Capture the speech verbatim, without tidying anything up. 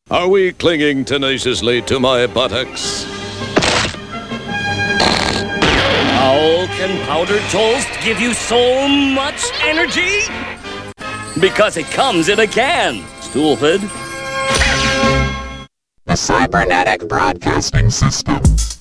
Are we clinging tenaciously to my buttocks? How can powdered toast give you so much energy? Because it comes in a can, stupid. The Cybernetic Broadcasting System.